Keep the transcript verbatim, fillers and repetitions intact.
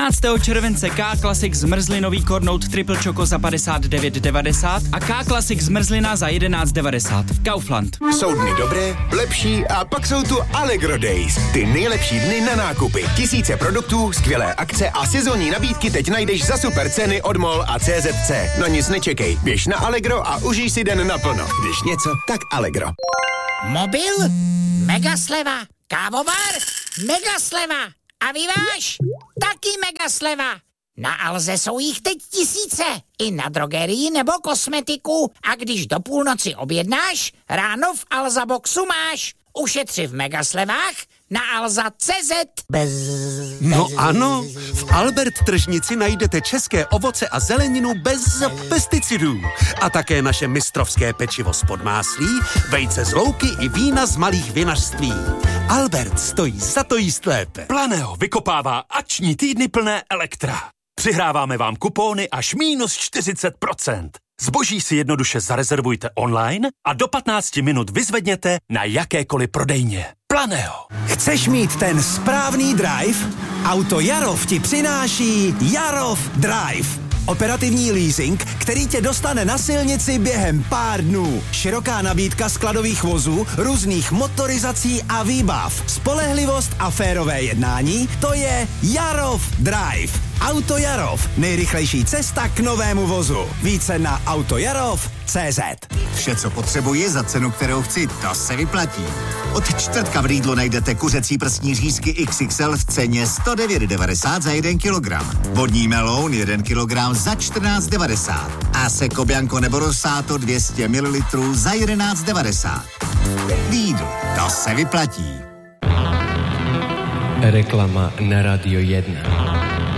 třináctého července K-Classic zmrzlinový kornout Triple Choco za padesát devět devadesát a K-Classic zmrzlina za jedenáct devadesát. Kaufland. Jsou dny dobré, lepší a pak jsou tu Allegro Days. Ty nejlepší dny na nákupy. Tisíce produktů, skvělé akce a sezónní nabídky teď najdeš za super ceny od MOL a C Z C. Na nic nečekej, běž na Allegro a užij si den naplno. Když něco, tak Allegro. Mobil? Mega sleva. Kávovar? Mega sleva. A vyváž? Taky mega sleva. Na Alze jsou jich teď tisíce. I na drogerii nebo kosmetiku. A když do půlnoci objednáš, ráno v Alza Boxu máš. Ušetři v megaslevách na alza tečka cé zet. Bez... No ano, v Albert tržnici najdete české ovoce a zeleninu bez pesticidů. A také naše mistrovské pečivo z podmáslí, vejce z louky i vína z malých vinařství. Albert stojí za to jíst lépe. Planeo vykopává akční týdny plné Elektra. Přihráváme vám kupóny až minus čtyřicet procent. Zboží si jednoduše zarezervujte online a do patnácti minut vyzvedněte na jakékoliv prodejně. Planeo. Chceš mít ten správný drive? Auto Jarov ti přináší Jarov Drive. Operativní leasing, který tě dostane na silnici během pár dnů. Široká nabídka skladových vozů, různých motorizací a výbav. Spolehlivost a férové jednání, to je Jarov Drive. Auto Jarov, nejrychlejší cesta k novému vozu. Více na autojarov tečka cé zet. Vše, co potřebuji za cenu, kterou chci, to se vyplatí. Od čtvrtka v Lidlu najdete kuřecí prsní řízky X X L v ceně sto devět devadesát za jeden kilogram. Vodní meloun jeden kilogram za čtrnáct devadesát. A Seco Bianco nebo Rosato dvě stě mililitrů za jedenáct devadesát. Lidl, to se vyplatí. Reklama na Radio jedna.